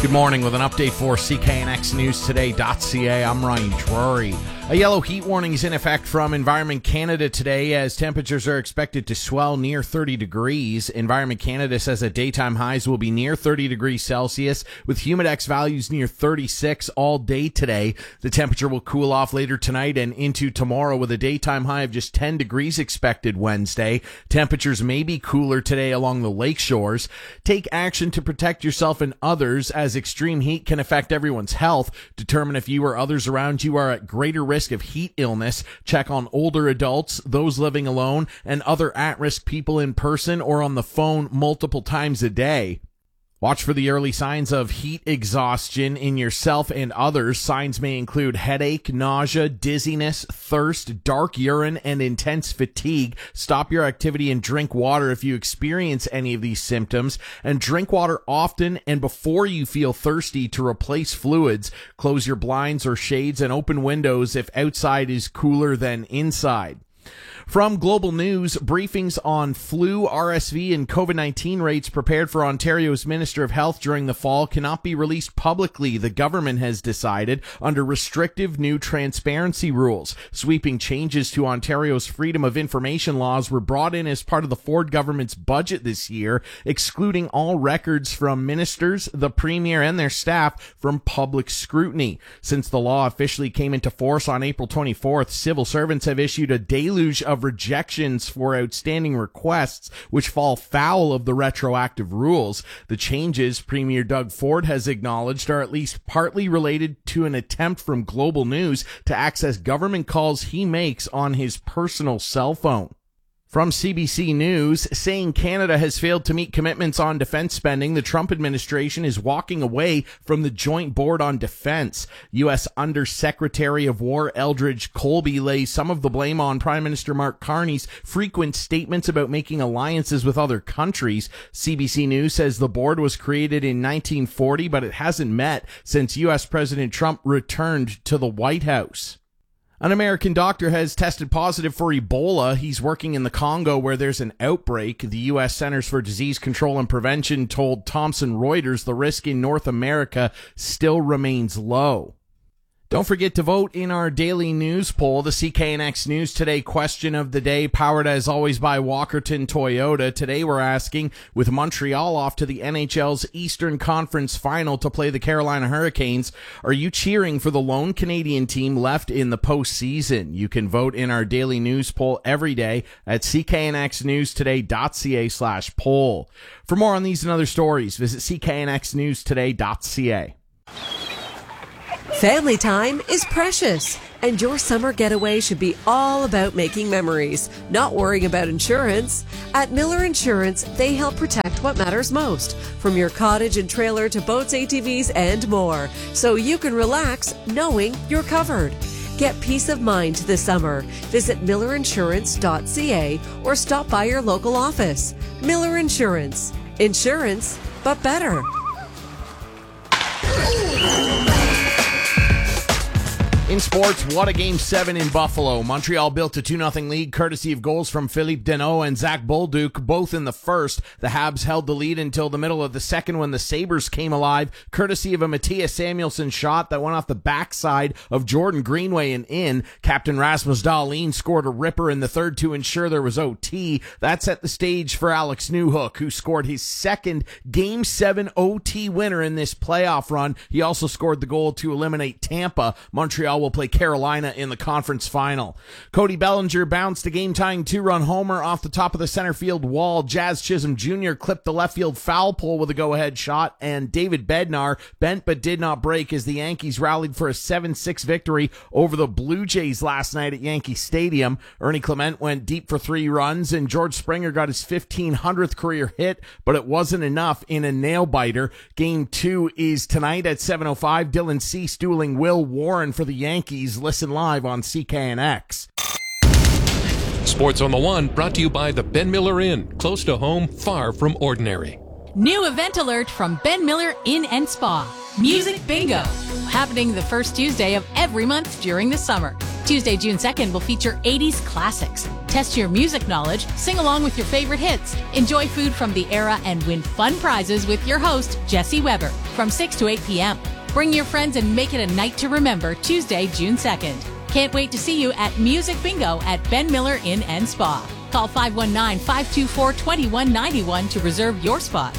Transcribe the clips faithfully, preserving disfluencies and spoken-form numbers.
Good morning with an update for C K N X News Today dot C A. I'm Ryan Drury. A yellow heat warning is in effect from Environment Canada today as temperatures are expected to swell near thirty degrees. Environment Canada says that daytime highs will be near thirty degrees Celsius with humidex values near thirty-six all day today. The temperature will cool off later tonight and into tomorrow with a daytime high of just ten degrees expected Wednesday. Temperatures may be cooler today along the lake shores. Take action to protect yourself and others as extreme heat can affect everyone's health. Determine if you or others around you are at greater risk of heat illness. Check on older adults, those living alone, and other at-risk people in person or on the phone multiple times a day. Watch for the early signs of heat exhaustion in yourself and others. Signs may include headache, nausea, dizziness, thirst, dark urine, and intense fatigue. Stop your activity and drink water if you experience any of these symptoms. And drink water often and before you feel thirsty to replace fluids. Close your blinds or shades and open windows if outside is cooler than inside. From Global News, briefings on flu, R S V, and COVID nineteen rates prepared for Ontario's Minister of Health during the fall cannot be released publicly, the government has decided, under restrictive new transparency rules. Sweeping changes to Ontario's Freedom of Information laws were brought in as part of the Ford government's budget this year, excluding all records from ministers, the Premier, and their staff from public scrutiny. Since the law officially came into force on April twenty-fourth, civil servants have issued a deluge of rejections for outstanding requests which fall foul of the retroactive rules. The changes, Premier Doug Ford has acknowledged, are at least partly related to an attempt from Global News to access government calls he makes on his personal cell phone. From C B C News, saying Canada has failed to meet commitments on defense spending, the Trump administration is walking away from the Joint Board on Defense. U S Undersecretary of War Eldridge Colby lays some of the blame on Prime Minister Mark Carney's frequent statements about making alliances with other countries. C B C News says the board was created in nineteen forty, but it hasn't met since U S President Trump returned to the White House. An American doctor has tested positive for Ebola. He's working in the Congo where there's an outbreak. The U S Centers for Disease Control and Prevention told Thomson Reuters the risk in North America still remains low. Don't forget to vote in our daily news poll. The C K N X News Today question of the day, powered as always by Walkerton Toyota. Today we're asking, with Montreal off to the N H L's Eastern Conference Final to play the Carolina Hurricanes, are you cheering for the lone Canadian team left in the postseason? You can vote in our daily news poll every day at C K N X News Today dot C A slash poll. For more on these and other stories, visit C K N X News Today dot C A. Family time is precious, and your summer getaway should be all about making memories, not worrying about insurance. At Miller Insurance, they help protect what matters most, from your cottage and trailer to boats, A T Vs, and more, so you can relax knowing you're covered. Get peace of mind this summer. Visit Miller Insurance dot C A or stop by your local office. Miller Insurance. Insurance, but better. In sports, what a Game seven in Buffalo. Montreal built a two nothing lead courtesy of goals from Philippe Deneau and Zach Bolduc, both in the first. The Habs held the lead until the middle of the second when the Sabres came alive, courtesy of a Matthias Samuelsson shot that went off the backside of Jordan Greenway and in. Captain Rasmus Dahlin scored a ripper in the third to ensure there was O T. That set the stage for Alex Newhook, who scored his second Game seven O T winner in this playoff run. He also scored the goal to eliminate Tampa. Montreal will play Carolina in the conference final. Cody Bellinger bounced a game-tying two-run homer off the top of the center field wall. Jazz Chisholm Junior clipped the left field foul pole with a go-ahead shot, and David Bednar bent but did not break as the Yankees rallied for a seven six victory over the Blue Jays last night at Yankee Stadium. Ernie Clement went deep for three runs, and George Springer got his fifteen hundredth career hit, but it wasn't enough in a nail-biter. Game two is tonight at seven oh five. Dylan Cease dueling Will Warren for the Yankees. Listen live on C K N X. Sports on the One, brought to you by the Ben Miller Inn. Close to home, far from ordinary. New event alert from Ben Miller Inn and Spa. Music Bingo. Happening the first Tuesday of every month during the summer. Tuesday, June second will feature eighties classics. Test your music knowledge, sing along with your favorite hits, enjoy food from the era, and win fun prizes with your host, Jesse Weber, from six to eight p.m. Bring your friends and make it a night to remember Tuesday, June second. Can't wait to see you at Music Bingo at Ben Miller Inn and Spa. Call five one nine, five two four, two one nine one to reserve your spot.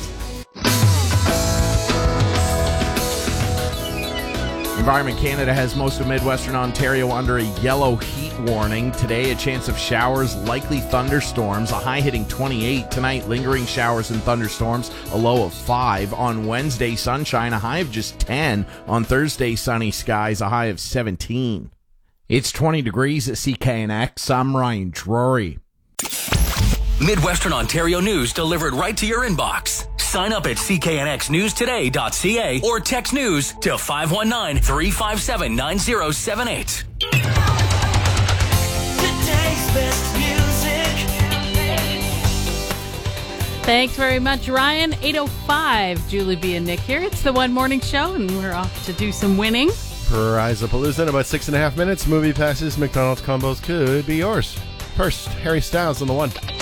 Environment Canada has most of Midwestern Ontario under a yellow heat warning. Today, a chance of showers, likely thunderstorms, a high hitting twenty-eight. Tonight, lingering showers and thunderstorms, a low of five. On Wednesday, sunshine, a high of just ten. On Thursday, sunny skies, a high of seventeen. It's twenty degrees at C K N X. I'm Ryan Drury. Midwestern Ontario news delivered right to your inbox. Sign up at c k n x news today dot c a or text news to five one nine, three five seven, nine zero seven eight. Today's best music. Thanks very much, Ryan. eight oh five, Julie B. and Nick here. It's the One Morning Show, and we're off to do some winning. Prizapalooza in about six and a half minutes. Movie passes, McDonald's combos could be yours. First, Harry Styles on the one.